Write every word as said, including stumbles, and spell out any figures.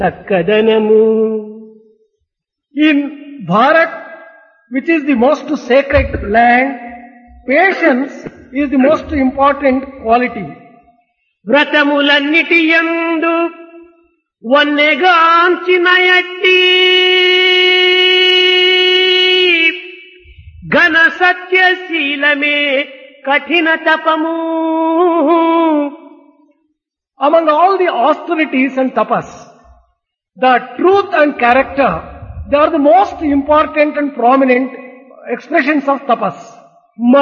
చక్కదనము. In Bharat, which is the most sacred land, patience is the most important quality. వ్రతములన్నిటి యందు వన్నెగాంచిన ఎట్టి ఘన సత్యశీలమే కఠిన తపము. Among all the austerities and tapas, the truth and character, they are the most important and prominent expressions of tapas.